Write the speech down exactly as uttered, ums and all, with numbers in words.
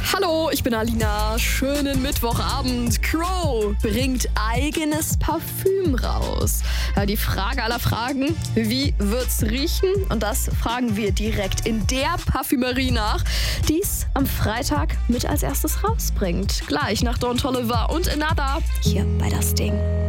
Hallo, ich bin Alina. Schönen Mittwochabend. Crow bringt eigenes Parfüm raus. Ja, die Frage aller Fragen, wie wird's riechen? Und das fragen wir direkt in der Parfümerie nach, die es am Freitag mit als erstes rausbringt. Gleich nach Don Toliver und Another hier bei Das Ding.